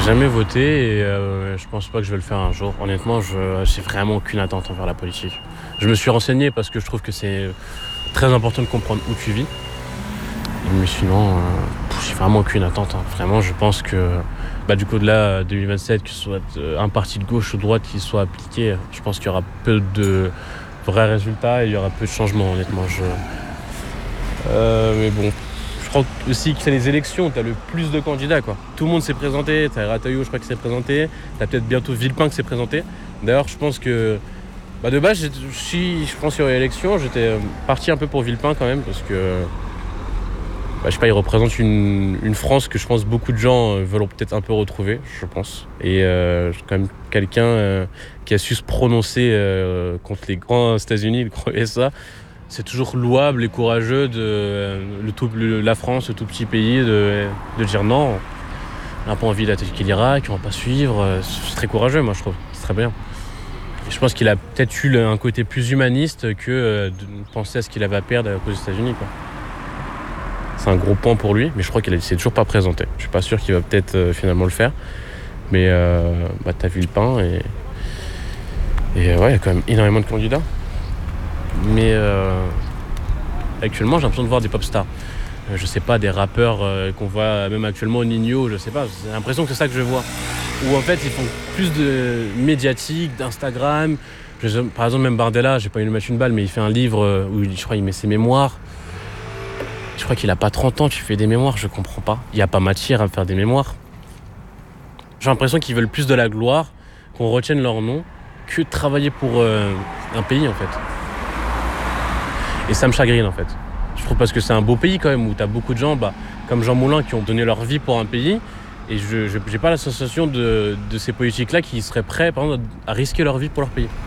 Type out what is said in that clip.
jamais voté et je pense pas que je vais le faire un jour. Honnêtement, j'ai vraiment aucune attente envers la politique. Je me suis renseigné parce que je trouve que c'est très important de comprendre où tu vis. Mais sinon, j'ai vraiment aucune attente. Vraiment, je pense que du coup de là, 2027, que ce soit un parti de gauche ou de droite qui soit appliqué, je pense qu'il y aura peu de vrais résultats et il y aura peu de changements, honnêtement. Mais bon, je crois aussi que c'est les élections, tu as le plus de candidats, quoi. Tout le monde s'est présenté, tu as Rataillot, je crois, qui s'est présenté, tu as peut-être bientôt Villepin qui s'est présenté. D'ailleurs, je pense que de base, si je pense qu'il y aurait élection, j'étais parti un peu pour Villepin quand même, parce que je sais pas, il représente une France que je pense beaucoup de gens veulent peut-être un peu retrouver, je pense. Et quand même quelqu'un qui a su se prononcer contre les grands États-Unis, le grand USA. C'est toujours louable et courageux la France, le tout petit pays, de dire non, on n'a pas envie d'attaquer l'Irak, on va pas suivre. C'est très courageux, moi, je trouve. C'est très bien. Et je pense qu'il a peut-être eu un côté plus humaniste que de penser à ce qu'il avait à perdre à cause des États-Unis, quoi. C'est un gros point pour lui, mais je crois qu'il s'est toujours pas présenté. Je suis pas sûr qu'il va peut-être finalement le faire. Mais t'as vu le pain et ouais, il y a quand même énormément de candidats. Mais actuellement, j'ai l'impression de voir des pop stars. Je sais pas, des rappeurs qu'on voit même actuellement, Ninho, je sais pas. J'ai l'impression que c'est ça que je vois. Où en fait, ils font plus de médiatique, d'Instagram. Par exemple, même Bardella, j'ai pas eu lui mettre une balle, mais il fait un livre où je crois qu'il met ses mémoires. Je crois qu'il a pas 30 ans, tu fais des mémoires, je comprends pas. Il y a pas matière à faire des mémoires. J'ai l'impression qu'ils veulent plus de la gloire, qu'on retienne leur nom, que de travailler pour un pays, en fait. Et ça me chagrine, en fait. Je trouve parce que c'est un beau pays, quand même, où t'as beaucoup de gens, comme Jean Moulin, qui ont donné leur vie pour un pays. Et je j'ai pas l'association de ces politiques-là qui seraient prêts, par exemple, à risquer leur vie pour leur pays.